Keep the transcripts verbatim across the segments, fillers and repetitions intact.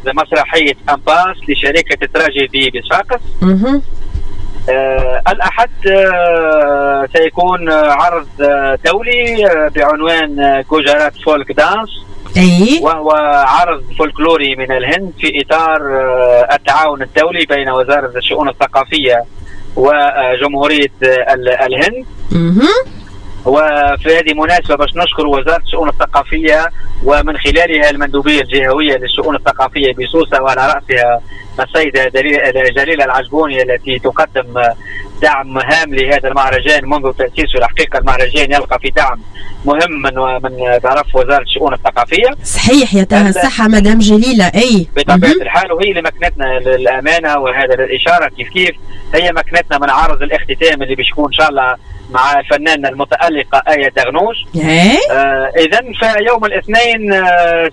مسرحية أمباس لشركة تراجيدي بصفاقس. آه الأحد آه سيكون عرض آه دولي آه بعنوان جوجرات فولك دانس، أي وهو عرض فولكلوري من الهند في إطار آه التعاون الدولي بين وزارة الشؤون الثقافية وجمهورية آه الهند. وفي هذه المناسبة باش نشكر وزارة الشؤون الثقافية ومن خلالها المندوبية الجهوية للشؤون الثقافية بسوسة، وعلى رأسها السيدة جليلة العجبوني التي تقدم دعم هام لهذا المهرجان منذ تأسيسه. الحقيقة المهرجان يلقى في دعم مهم من من طرف وزارة الشؤون الثقافية. صحيح يا تها الصحة مدام جليلة. أي بطبيعة الحال، وهي اللي مكنتنا للأمانة، وهذا للإشارة كيف كيف هي مكنتنا من عرض الاختتام اللي بيكون إن شاء الله مع الفنانة المتألقة آية دغنوش. آه إذا فيوم الاثنين آه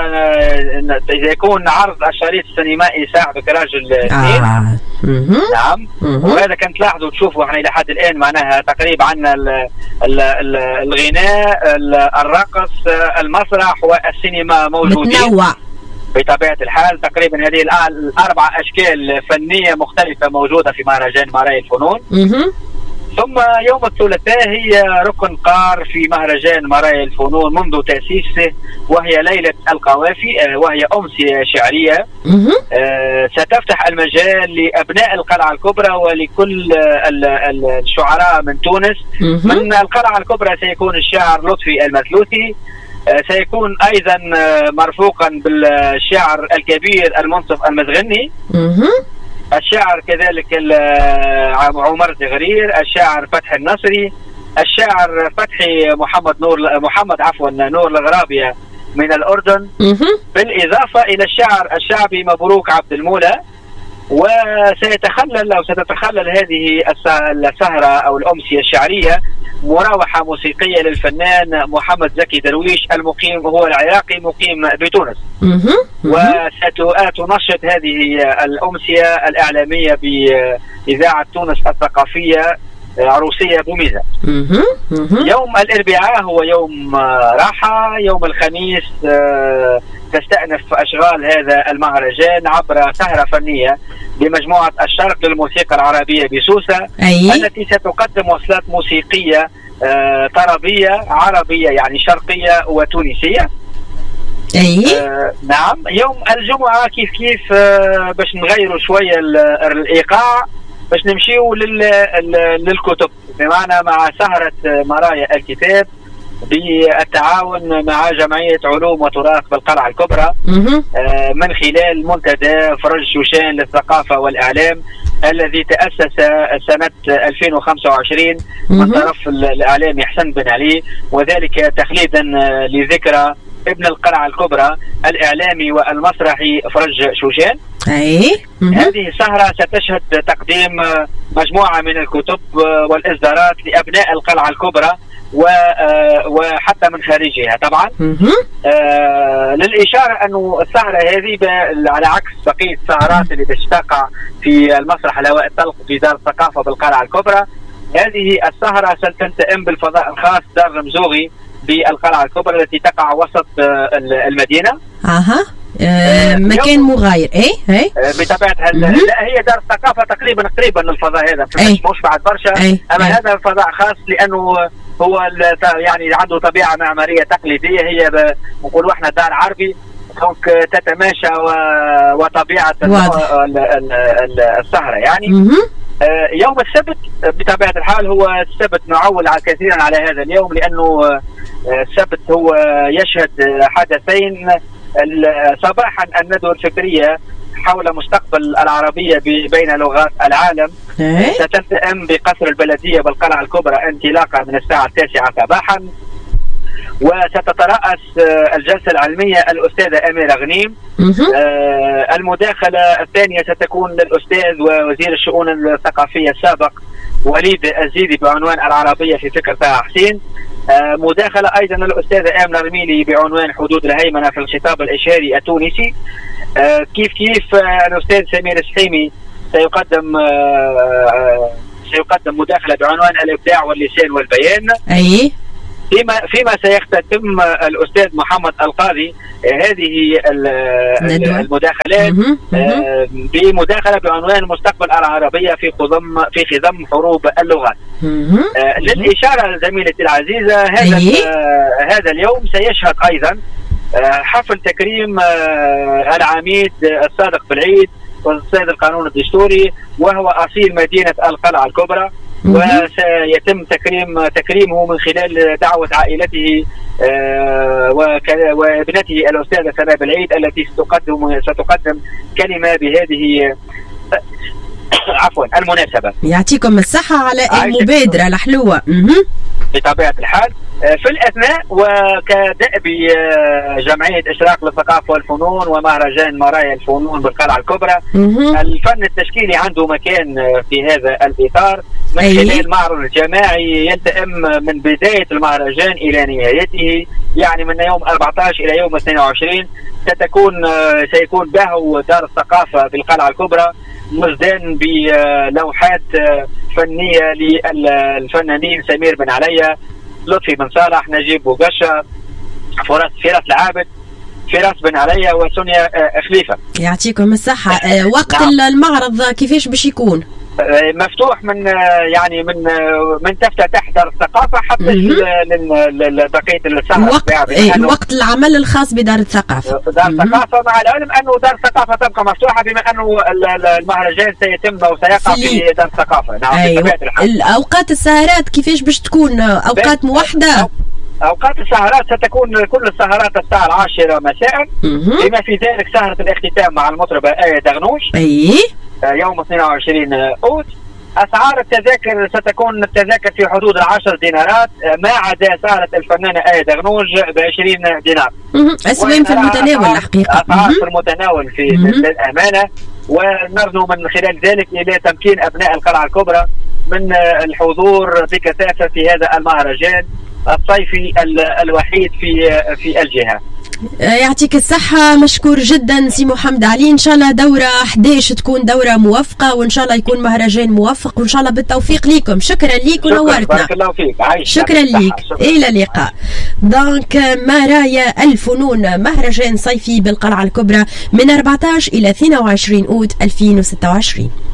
سيكون عرض الشريط السينمائي ساعة بكراج الاثنين. آه. نعم. مم. وهذا كان تلاحظوا تشوفوا احنا إلى حد الآن معناها تقريبا عندنا الغناء، الرقص، المسرح والسينما موجودين متنوع بطبيعة الحال. تقريبا هذه الأربع أشكال فنية مختلفة موجودة في مهرجان مرايا الفنون. مم. ثم يوم الثلاثاء هي ركن قار في مهرجان مرايا الفنون منذ تأسيسه، وهي ليلة القوافي، وهي أمسية شعرية ستفتح المجال لأبناء القلعة الكبرى ولكل الشعراء من تونس. من القلعة الكبرى سيكون الشاعر لطفي المثلوثي، سيكون أيضا مرفوقا بالشاعر الكبير المنصف المزغني، الشاعر كذلك عمر زغرير، الشاعر فتحي النصري، الشاعر فتحي محمد نور محمد عفوا نور الغرابية من الأردن، بالإضافة إلى الشاعر الشعبي مبروك عبد المولى. وسيتخلل أو ستتخلل هذه السهرة أو الأمسية الشعرية مراوحة موسيقية للفنان محمد زكي درويش المقيم، هو العراقي مقيم بتونس. وستنشط هذه الأمسية الإعلامية بإذاعة تونس الثقافية عروسية بوميزة. يوم الأربعاء هو يوم راحة. يوم الخميس تستأنف أشغال هذا المهرجان عبر سهرة فنية بمجموعة الشرق للموسيقى العربية بسوسة. أي. التي ستقدم وصلات موسيقية طربية عربية يعني شرقية وتونسية. أي. آه نعم. يوم الجمعة كيف كيف آه باش نغيروا شوية الإيقاع، باش نمشيوا للكتب، بمعنى مع سهرة مرايا الكتاب بالتعاون مع جمعية علوم وتراث بالقلعة الكبرى آه من خلال منتدى فرج شوشان للثقافة والإعلام الذي تأسس سنة ألفين وخمسة وعشرين من طرف الإعلامي حسن بن علي، وذلك تخليدا لذكرى ابن القلعة الكبرى الإعلامي والمسرحي فرج شوشان. أي. هذه السهرة ستشهد تقديم مجموعة من الكتب والإصدارات لأبناء القلعة الكبرى وحتى من خارجها طبعا. آه للإشارة أنه السهرة هذه على عكس بقية السهرات اللي تقع في المسرح الهواء الطلق في دار الثقافة بالقلعة الكبرى، هذه السهرة ستلتئم بالفضاء الخاص دار رمزوغي بالقلعة الكبرى التي تقع وسط المدينة. أها. آه مكان مغاير. ايه ايه بطبيعه لا هي دار الثقافه تقريبا قريبا للفضاء هذا مش بعد برشا. أي. اما أي. هذا فضاء خاص لانه هو يعني عنده طبيعه معماريه تقليديه، هي نقولوا احنا دار عربي دونك تتماشى وطبيعه السهره يعني. آه يوم السبت بطبيعه الحال هو السبت نعول كثيرا على هذا اليوم، لانه السبت هو يشهد حدثين. صباحا الندوة الفكرية حول مستقبل العربية بين لغات العالم ستلتئم بقصر البلدية بالقلعة الكبرى انطلاقا من الساعة التاسعة صباحا، وستترأس الجلسة العلمية الأستاذة أميرة غنيم. المداخلة الثانية ستكون للأستاذ ووزير الشؤون الثقافية السابق وليد الزيدي بعنوان العربية في فكر طه حسين. مداخلة أيضا للأستاذة آمنة رميلي بعنوان حدود الهيمنة في الخطاب الإشاري التونسي. كيف كيف الأستاذ سمير السحيمي سيقدم سيقدم مداخلة بعنوان الإبداع واللسان والبيان. أي. فيما فيما سيختتم الأستاذ محمد القاضي هذه المداخلات بمداخله بعنوان مستقبل العربيه في خضم في خضم حروب اللغات. للاشاره زميلتي العزيزه، هذا هذا اليوم سيشهد ايضا حفل تكريم العميد الصادق بالعيد والسيد القانون الدستوري، وهو اصيل مدينه القلعه الكبرى، وسيتم تكريم تكريمه من خلال دعوه عائلته وابنته الاستاذه سناء بالعيد التي ستقدم ستقدم كلمه بهذه عفوا المناسبه. يعطيكم الصحه على المبادره الحلوه. بطبيعه الحال. في الاثناء وكدأب جمعيه اشراق للثقافه والفنون ومهرجان مرايا الفنون بالقلعه الكبرى، الفن التشكيلي عنده مكان في هذا الاطار من خلال معرض جماعي يلتئم من بدايه المهرجان الى نهايته، يعني من يوم أربعة عشر الى يوم اثنين وعشرين ستكون سيكون باهو دار الثقافه بالقلعه الكبرى مزدان بلوحات فنيه للفنانين سمير بن عليا، لطفي بن صالح، نجيب بوغشة، فراس فراس العابد، فراس بن عليا، وسونيا خليفه. يعطيكم الصحه. وقت نعم. المعرض كيفاش باش يكون؟ مفتوح من يعني من من تفتتح دار الثقافه حتى لبقيه الساعه. وقت يعني وقت العمل الخاص بدار الثقافه. دار الثقافه، مع العلم انه دار الثقافه تبقى مفتوحه بما انه المهرجان سيتم وسيقع في دار الثقافه. نعم. أيوة. الاوقات السهرات كيفاش باش تكون؟ اوقات موحده؟ اوقات السهرات ستكون كل السهرات الساعه العاشره مساء، بما في ذلك سهره الاختتام مع المطربه آية دغنوش. اي يوم اثنين وعشرين أوت. اسعار التذاكر ستكون التذاكر في حدود العشر دينارات، ما عدا سهرة الفنانة آية دغنوش بعشرين دينار. اسعار في المتناول الحقيقة. اسعار في المتناول في للأمانة، ونرجو من خلال ذلك الى تمكين ابناء القلعة الكبرى من الحضور بكثافة في هذا المهرجان الصيفي الوحيد في في الجهة. يعطيك الصحة، مشكور جدا سي محمد علي. إن شاء الله دورة أحد عشر تكون دورة موفقة، وإن شاء الله يكون مهرجان موفق، وإن شاء الله بالتوفيق ليكم. شكرا ليك ونورتنا. بارك الله فيك. شكرا ليك. إلى اللقاء. دونك مرايا الفنون مهرجان صيفي بالقلعة الكبرى من أربعة عشر إلى اثنين وعشرين أوت ألفين وستة وعشرين.